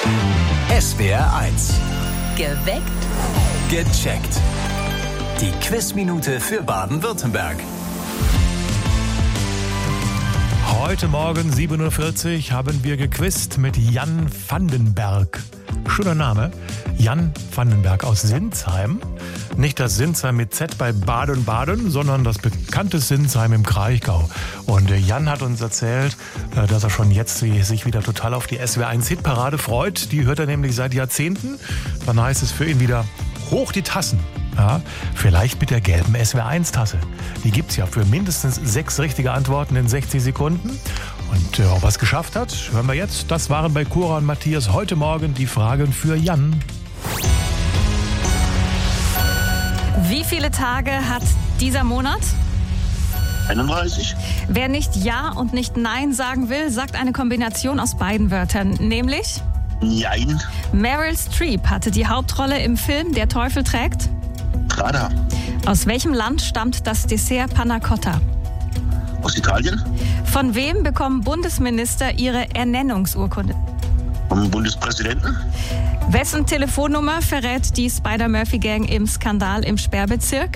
SWR 1. Geweckt. Gecheckt. Die Quizminute für Baden-Württemberg. Heute Morgen 7.40 Uhr haben wir gequizt mit Jan Vandenberg. Schöner Name. Jan Vandenberg aus Sinsheim. Nicht das Sinsheim mit Z bei Baden-Baden, sondern das bekannte Sinsheim im Kraichgau. Und Jan hat uns erzählt, dass er schon jetzt sich wieder total auf die SWR 1 Hitparade freut. Die hört er nämlich seit Jahrzehnten. Dann heißt es für ihn wieder hoch die Tassen. Ja, vielleicht mit der gelben SWR 1 Tasse. Die gibt's ja für mindestens 6 richtige Antworten in 60 Sekunden. Und ob er es geschafft hat, hören wir jetzt. Das waren bei Cora und Matthias heute Morgen die Fragen für Jan. Wie viele Tage hat dieser Monat? 31. Wer nicht Ja und nicht Nein sagen will, sagt eine Kombination aus beiden Wörtern, nämlich? Nein. Meryl Streep hatte die Hauptrolle im Film Der Teufel trägt? Prada. Aus welchem Land stammt das Dessert Panna Cotta? Aus Italien. Von wem bekommen Bundesminister ihre Ernennungsurkunde? Vom Bundespräsidenten. Wessen Telefonnummer verrät die Spider-Murphy-Gang im Skandal im Sperrbezirk?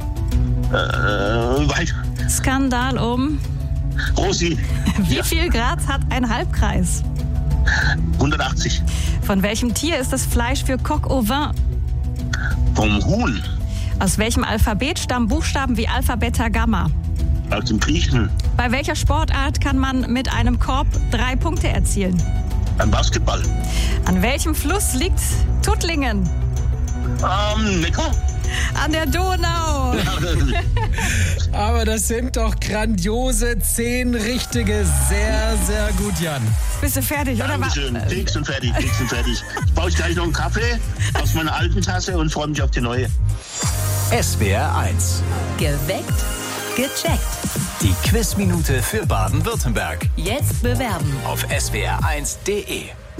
Weit. Skandal um? Rosi. Wie viel Grad hat ein Halbkreis? 180. Von welchem Tier ist das Fleisch für Coq au vin? Vom Huhn. Aus welchem Alphabet stammen Buchstaben wie Alpha, Beta, Gamma? Aus dem Griechen. Bei welcher Sportart kann man mit einem Korb 3 Punkte erzielen? Ein Basketball. An welchem Fluss liegt Tuttlingen? Neckar. An der Donau. Aber das sind doch grandiose 10 richtige. Sehr, sehr gut, Jan. Bist du fertig, oder? Dankeschön. Fix und fertig. Jetzt brauche ich gleich noch einen Kaffee aus meiner alten Tasse und freue mich auf die neue. SWR 1. Geweckt. Gecheckt. Die Quizminute für Baden-Württemberg. Jetzt bewerben. Auf swr1.de.